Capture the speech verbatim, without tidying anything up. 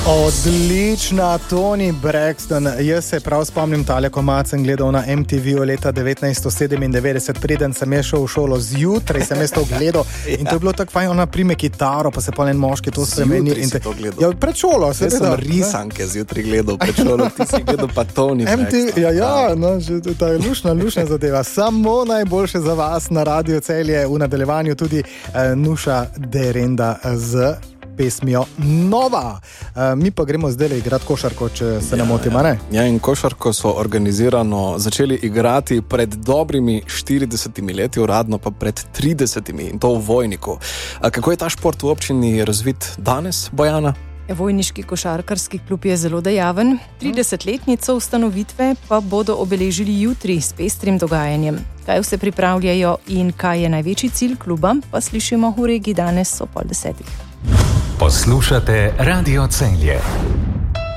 Odlična, Toni Braxton. Jaz se prav spomnim tale komad, sem gledal na M T V leta devetnajststo sedemindevetdeset, preden sem je šel v šolo zjutraj, sem jaz to gledal in to je bilo tako fajn, ona prime kitaro, pa se pa en moški to spremeni. Zjutraj si to gledal? Ja, pred šolo. Jaz sem risanke zjutraj gledal, pred šolo ti si gledal pa Toni Braxton. Ja, ja, no, že to je lušna, lušna zadeva. Samo najboljše za vas na Radio Celje, v nadaljevanju tudi uh, Nuša Derenda z pesmijo Nova. Uh, mi pa gremo zdaj igrati košarko, če se ja, ne motim, ja. ne? Ja, in košarko so organizirano začeli igrati pred dobrimi štiridesetimi leti, uradno pa pred tridesetimi in to v Vojniku. A kako je ta šport v občini razvit danes, Bojana? Vojniški košarkarski klub je zelo dejaven. tridesetletnico ustanovitve pa bodo obeležili jutri s pestrim dogajanjem. Kaj vse pripravljajo in kaj je največji cilj kluba, pa slišimo v regiji danes o pol desetih. Poslušate Radio Celje.